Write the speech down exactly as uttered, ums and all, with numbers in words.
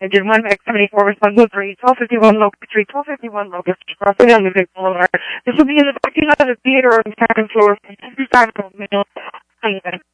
Engine one, X seventy-four, responsible three, twelve fifty-one, Locust three, twelve fifty-one, Locust, crossing down Music Boulevard. This will be in the parking lot of the theater on the second floor.